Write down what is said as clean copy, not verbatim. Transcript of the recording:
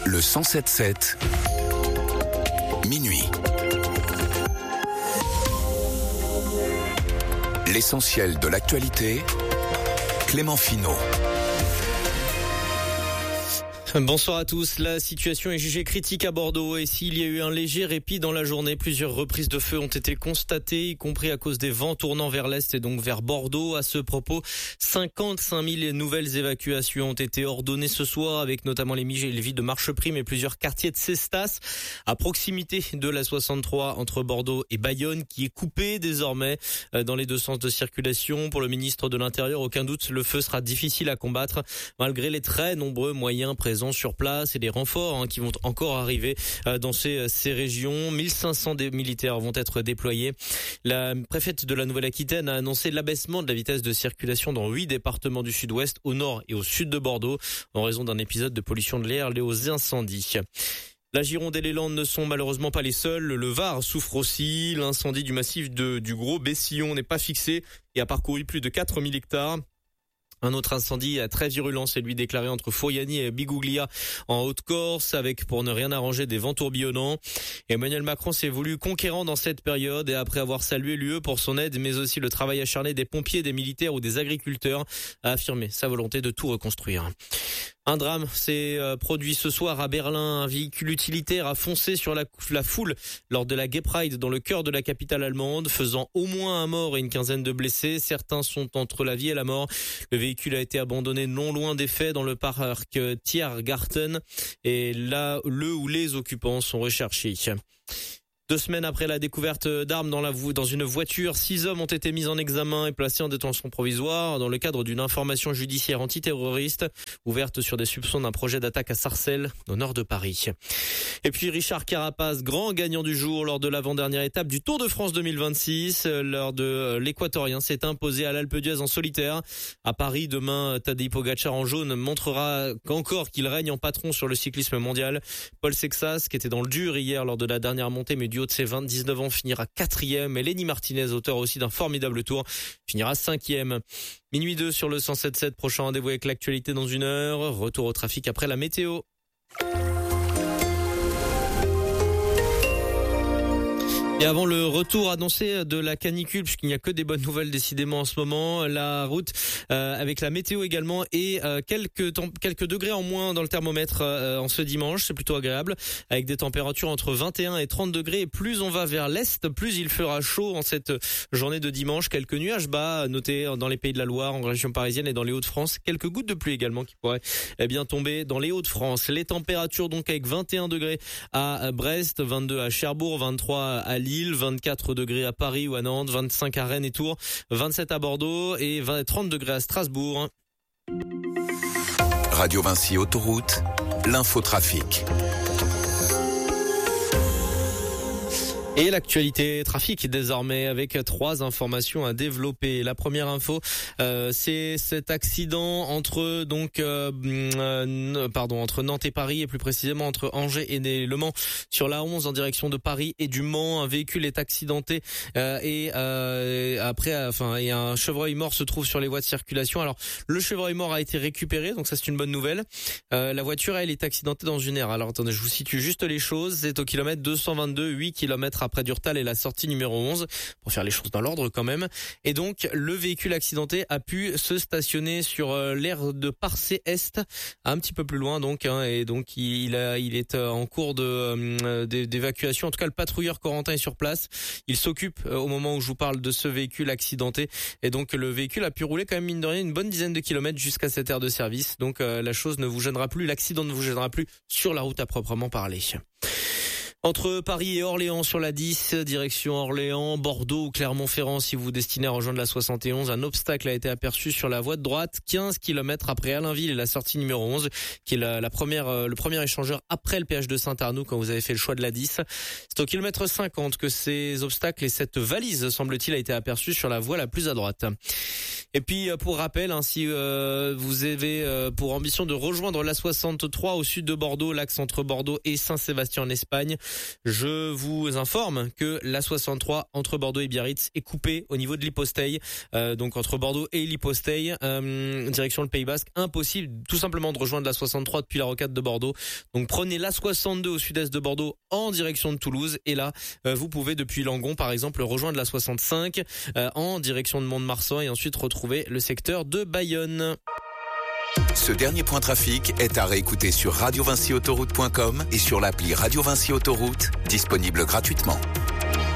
Le 107.7, minuit. L'essentiel de l'actualité, Clément Finot. Bonsoir à tous. La situation est jugée critique à Bordeaux et s'il y a eu un léger répit dans la journée, plusieurs reprises de feu ont été constatées, y compris à cause des vents tournant vers l'est et donc vers Bordeaux. À ce propos, 55 000 nouvelles évacuations ont été ordonnées ce soir avec notamment les villes de Marcheprime et plusieurs quartiers de Cestas à proximité de la 63 entre Bordeaux et Bayonne qui est coupée désormais dans les deux sens de circulation. Pour le ministre de l'Intérieur, aucun doute, le feu sera difficile à combattre malgré les très nombreux moyens présents sur place et des renforts qui vont encore arriver dans ces régions. 1500 militaires vont être déployés. La préfète de la Nouvelle-Aquitaine a annoncé l'abaissement de la vitesse de circulation dans 8 départements du sud-ouest, au nord et au sud de Bordeaux, en raison d'un épisode de pollution de l'air lié aux incendies. La Gironde et les Landes ne sont malheureusement pas les seuls. Le Var souffre aussi. L'incendie du massif du Gros Bessillon n'est pas fixé et a parcouru plus de 4000 hectares. Un autre incendie très virulent, c'est lui déclaré entre Foiani et Biguglia en Haute-Corse, avec pour ne rien arranger des vents tourbillonnants. Emmanuel Macron s'est voulu conquérant dans cette période et après avoir salué l'UE pour son aide, mais aussi le travail acharné des pompiers, des militaires ou des agriculteurs, a affirmé sa volonté de tout reconstruire. Un drame s'est produit ce soir à Berlin. Un véhicule utilitaire a foncé sur la foule lors de la Gay Pride dans le cœur de la capitale allemande, faisant au moins un mort et une quinzaine de blessés. Certains sont entre la vie et la mort. Le véhicule a été abandonné non loin des faits dans le parc Tiergarten et là, le ou les occupants sont recherchés. 2 semaines après la découverte d'armes dans une voiture, 6 hommes ont été mis en examen et placés en détention provisoire dans le cadre d'une information judiciaire antiterroriste ouverte sur des soupçons d'un projet d'attaque à Sarcelles, au nord de Paris. Et puis Richard Carapaz, grand gagnant du jour lors de l'avant-dernière étape du Tour de France 2026, lors de l'Équatorien s'est imposé à l'Alpe d'Huez en solitaire. À Paris, demain, Tadej Pogačar en jaune montrera qu'encore qu'il règne en patron sur le cyclisme mondial. Paul Sexas, qui était dans le dur hier lors de la dernière montée, mais du haut de ses 29 ans, finira 4e. Et Lenny Martinez, auteur aussi d'un formidable tour, finira 5e. Minuit 2 sur le 107.7, prochain rendez-vous avec l'actualité dans 1 heure. Retour au trafic après la météo. Et avant le retour annoncé de la canicule, puisqu'il n'y a que des bonnes nouvelles décidément en ce moment, la route avec la météo également et quelques degrés en moins dans le thermomètre en ce dimanche, c'est plutôt agréable, avec des températures entre 21 et 30 degrés. Et plus on va vers l'est, plus il fera chaud en cette journée de dimanche. Quelques nuages bas notés dans les Pays de la Loire, en région parisienne et dans les Hauts-de-France. Quelques gouttes de pluie également qui pourraient bien tomber dans les Hauts-de-France. Les températures donc avec 21 degrés à Brest, 22 à Cherbourg, 23 à Lille, 24 degrés à Paris ou à Nantes, 25 à Rennes et Tours, 27 à Bordeaux et 30 degrés à Strasbourg. Radio Vinci Autoroute, l'infotrafic. Et l'actualité trafic désormais avec 3 informations à développer. La première info, c'est cet accident entre Nantes et Paris et plus précisément entre Angers et Le Mans sur la 11 en direction de Paris et du Mans. Un véhicule est accidenté et un chevreuil mort se trouve sur les voies de circulation. Alors le chevreuil mort a été récupéré, donc ça c'est une bonne nouvelle. La voiture elle est accidentée dans une aire. Alors attendez, je vous situe juste les choses. C'est au kilomètre 222, 8 km après Durtal et la sortie numéro 11, pour faire les choses dans l'ordre quand même. Et donc, le véhicule accidenté a pu se stationner sur l'aire de Parcé Est, un petit peu plus loin donc, et donc il est en cours d'évacuation. En tout cas, le patrouilleur Corentin est sur place. Il s'occupe au moment où je vous parle de ce véhicule accidenté. Et donc, le véhicule a pu rouler quand même, mine de rien, une bonne dizaine de kilomètres jusqu'à cette aire de service. Donc, la chose ne vous gênera plus, l'accident ne vous gênera plus sur la route à proprement parler. Entre Paris et Orléans sur la 10, direction Orléans, Bordeaux ou Clermont-Ferrand, si vous vous destinez à rejoindre la 71, un obstacle a été aperçu sur la voie de droite, 15 km après Allainville et la sortie numéro 11, qui est le premier échangeur après le péage de Saint-Arnoux quand vous avez fait le choix de la 10. C'est au kilomètre 50 que ces obstacles et cette valise, semble-t-il, a été aperçue sur la voie la plus à droite. Et puis, pour rappel, si vous avez pour ambition de rejoindre la 63 au sud de Bordeaux, l'axe entre Bordeaux et Saint-Sébastien en Espagne, Je vous informe que la 63 entre Bordeaux et Biarritz est coupée au niveau de l'Hyposteil, donc entre Bordeaux et l'Hyposteil, direction le Pays Basque. Impossible tout simplement de rejoindre la 63 depuis la rocade de Bordeaux. Donc prenez la 62 au sud-est de Bordeaux en direction de Toulouse, et là vous pouvez depuis Langon par exemple rejoindre la 65 en direction de Mont-de-Marsan et ensuite retrouver le secteur de Bayonne. Ce dernier point trafic est à réécouter sur radiovincyautoroute.com et sur l'appli Radio Vinci Autoroute, disponible gratuitement.